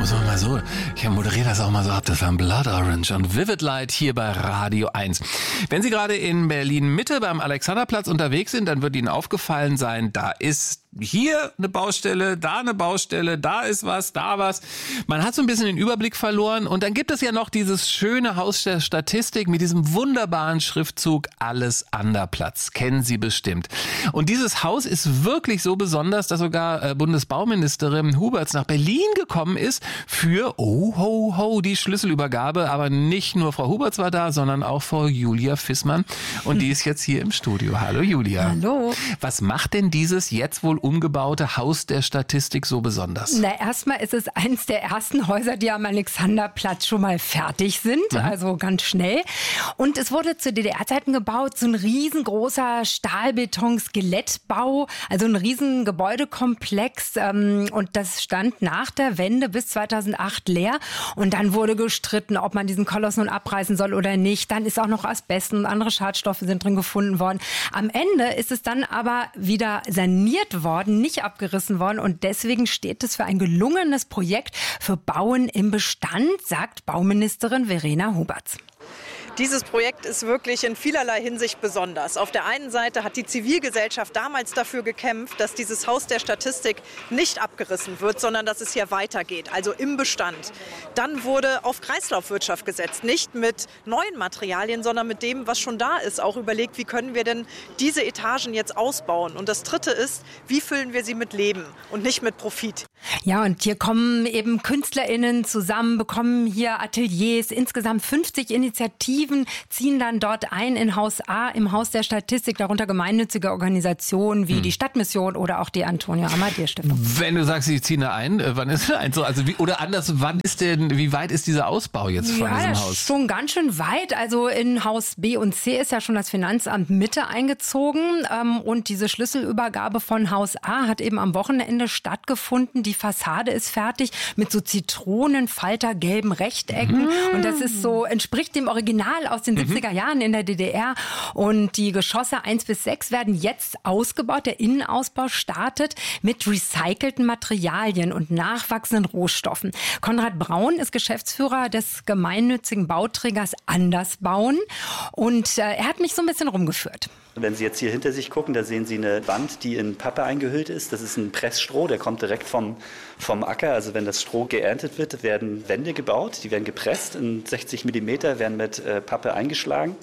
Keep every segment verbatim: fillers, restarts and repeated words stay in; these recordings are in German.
muss man mal so, ich moderiere das auch mal so ab, das war ein Blood Orange und Vivid Light hier bei Radio eins. Wenn Sie gerade in Berlin-Mitte beim Alexanderplatz unterwegs sind, dann wird Ihnen aufgefallen sein, da ist hier eine Baustelle, da eine Baustelle, da ist was, da was. Man hat so ein bisschen den Überblick verloren und dann gibt es ja noch dieses schöne Haus der Statistik mit diesem wunderbaren Schriftzug Alles Anderplatz. Kennen Sie bestimmt. Und dieses Haus ist wirklich so besonders, dass sogar Bundesbauministerin Huberts nach Berlin gekommen ist für, oh ho ho, die Schlüsselübergabe. Aber nicht nur Frau Huberts war da, sondern auch Frau Julia Fissmann. Und die ist jetzt hier im Studio. Hallo Julia. Hallo. Was macht denn dieses jetzt wohl umgebaute Haus der Statistik so besonders? Na, erstmal ist es eins der ersten Häuser, die am Alexanderplatz schon mal fertig sind, mhm. also ganz schnell. Und es wurde zu D D R-Zeiten gebaut, so ein riesengroßer Stahlbeton-Skelettbau, also ein riesen Gebäudekomplex. Und das stand nach der Wende bis zweitausendacht leer. Und dann wurde gestritten, ob man diesen Koloss nun abreißen soll oder nicht. Dann ist auch noch Asbest und andere Schadstoffe sind drin gefunden worden. Am Ende ist es dann aber wieder saniert worden, nicht abgerissen worden und deswegen steht es für ein gelungenes Projekt für Bauen im Bestand, sagt Bauministerin Verena Huberts. Dieses Projekt ist wirklich in vielerlei Hinsicht besonders. Auf der einen Seite hat die Zivilgesellschaft damals dafür gekämpft, dass dieses Haus der Statistik nicht abgerissen wird, sondern dass es hier weitergeht, also im Bestand. Dann wurde auf Kreislaufwirtschaft gesetzt, nicht mit neuen Materialien, sondern mit dem, was schon da ist. Auch überlegt, wie können wir denn diese Etagen jetzt ausbauen? Und das Dritte ist, wie füllen wir sie mit Leben und nicht mit Profit? Ja, und hier kommen eben KünstlerInnen zusammen, bekommen hier Ateliers, insgesamt fünfzig Initiativen, ziehen dann dort ein in Haus A, im Haus der Statistik, darunter gemeinnützige Organisationen wie hm. die Stadtmission oder auch die Antonio Amadeo Stiftung. Wenn du sagst, sie ziehen da ein, wann ist ein so? Also wie, oder anders, wann ist denn, wie weit ist dieser Ausbau jetzt von ja, diesem Haus? Ja, schon ganz schön weit. Also in Haus B und C ist ja schon das Finanzamt Mitte eingezogen und diese Schlüsselübergabe von Haus A hat eben am Wochenende stattgefunden. Die Fassade ist fertig mit so zitronenfaltergelben Rechtecken mm. und das ist so, entspricht dem Original aus den siebziger Jahren in der D D R. Und die Geschosse eins bis sechs werden jetzt ausgebaut. Der Innenausbau startet mit recycelten Materialien und nachwachsenden Rohstoffen. Konrad Braun ist Geschäftsführer des gemeinnützigen Bauträgers Andersbauen und äh, er hat mich so ein bisschen rumgeführt. Wenn Sie jetzt hier hinter sich gucken, da sehen Sie eine Wand, die in Pappe eingehüllt ist. Das ist ein Pressstroh, der kommt direkt vom, vom Acker. Also wenn das Stroh geerntet wird, werden Wände gebaut. Die werden gepresst in sechzig Millimeter, werden mit äh, Pappe eingeschlagen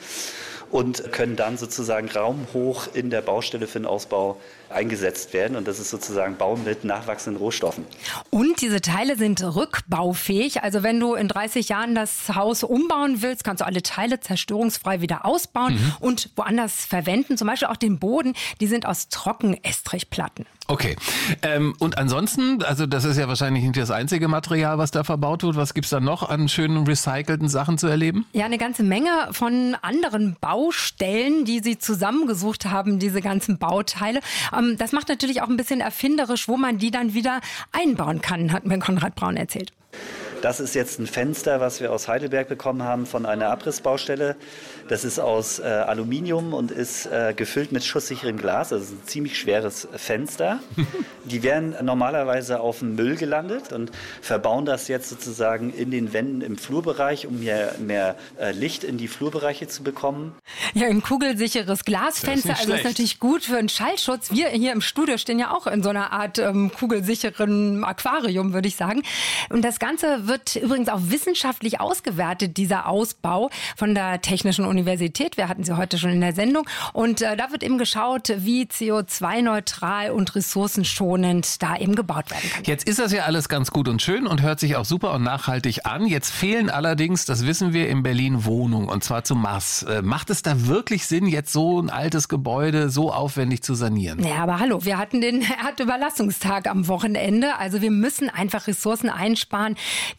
und können dann sozusagen raumhoch in der Baustelle für den Ausbau eingesetzt werden. Und das ist sozusagen Bauen mit nachwachsenden Rohstoffen. Und diese Teile sind rückbaufähig. Also wenn du in dreißig Jahren das Haus umbauen willst, kannst du alle Teile zerstörungsfrei wieder ausbauen mhm. und woanders verwenden. Zum Beispiel auch den Boden. Die sind aus Trockenestrichplatten. Okay. Ähm, und ansonsten, also das ist ja wahrscheinlich nicht das einzige Material, was da verbaut wird. Was gibt's da noch an schönen recycelten Sachen zu erleben? Ja, eine ganze Menge von anderen Baustellen, die sie zusammengesucht haben, diese ganzen Bauteile. Ähm, das macht natürlich auch ein bisschen erfinderisch, wo man die dann wieder einbauen kann, hat mir Konrad Braun erzählt. Das ist jetzt ein Fenster, was wir aus Heidelberg bekommen haben von einer Abrissbaustelle. Das ist aus äh, Aluminium und ist äh, gefüllt mit schusssicherem Glas. Also ein ziemlich schweres Fenster. Die wären normalerweise auf dem Müll gelandet und verbauen das jetzt sozusagen in den Wänden im Flurbereich, um mehr, mehr äh, Licht in die Flurbereiche zu bekommen. Ja, ein kugelsicheres Glasfenster. Das ist also ist natürlich gut für einen Schallschutz. Wir hier im Studio stehen ja auch in so einer Art ähm, kugelsicheren Aquarium, würde ich sagen. Und das Ganze wird übrigens auch wissenschaftlich ausgewertet, dieser Ausbau von der Technischen Universität. Wir hatten sie heute schon in der Sendung. Und äh, da wird eben geschaut, wie C O zwei neutral und ressourcenschonend da eben gebaut werden kann. Jetzt ist das ja alles ganz gut und schön und hört sich auch super und nachhaltig an. Jetzt fehlen allerdings, das wissen wir, in Berlin Wohnungen und zwar zum Maß. Äh, macht es da wirklich Sinn, jetzt so ein altes Gebäude so aufwendig zu sanieren? Ja, aber hallo, wir hatten den Erdüberlassungstag am Wochenende. Also wir müssen einfach Ressourcen einsparen.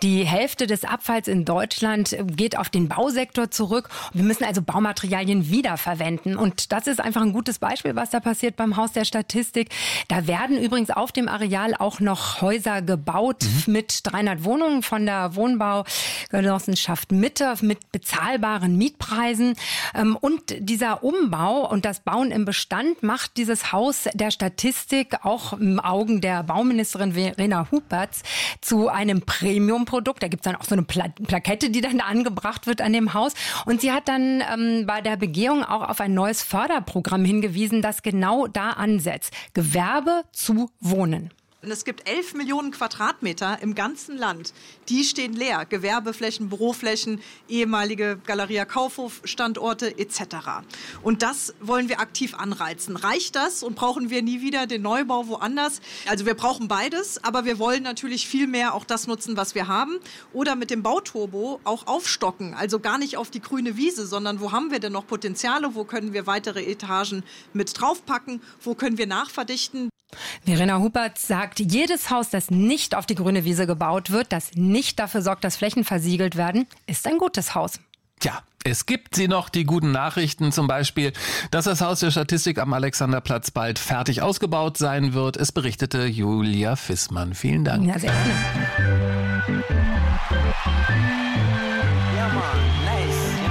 Die Hälfte des Abfalls in Deutschland geht auf den Bausektor zurück. Wir müssen also Baumaterialien wiederverwenden. Und das ist einfach ein gutes Beispiel, was da passiert beim Haus der Statistik. Da werden übrigens auf dem Areal auch noch Häuser gebaut mhm. mit dreihundert Wohnungen von der Wohnbaugenossenschaft Mitte mit bezahlbaren Mietpreisen. Und dieser Umbau und das Bauen im Bestand macht dieses Haus der Statistik auch im Augen der Bauministerin Verena Huberts zu einem Premium-Produkt. Da gibt es dann auch so eine Pla- Plakette, die dann da angebracht wird an dem Haus. Und sie hat dann ähm, bei der Begehung auch auf ein neues Förderprogramm hingewiesen, das genau da ansetzt. Gewerbe zu Wohnen. Und es gibt elf Millionen Quadratmeter im ganzen Land. Die stehen leer. Gewerbeflächen, Büroflächen, ehemalige Galeria Kaufhof-Standorte et cetera. Und das wollen wir aktiv anreizen. Reicht das und brauchen wir nie wieder den Neubau woanders? Also wir brauchen beides, aber wir wollen natürlich viel mehr auch das nutzen, was wir haben. Oder mit dem Bauturbo auch aufstocken. Also gar nicht auf die grüne Wiese, sondern wo haben wir denn noch Potenziale? Wo können wir weitere Etagen mit draufpacken? Wo können wir nachverdichten? Verena Hubert sagt, jedes Haus, das nicht auf die grüne Wiese gebaut wird, das nicht dafür sorgt, dass Flächen versiegelt werden, ist ein gutes Haus. Tja, es gibt sie noch, die guten Nachrichten, zum Beispiel, dass das Haus der Statistik am Alexanderplatz bald fertig ausgebaut sein wird. Es berichtete Julia Fissmann. Vielen Dank. Ja, sehr gerne.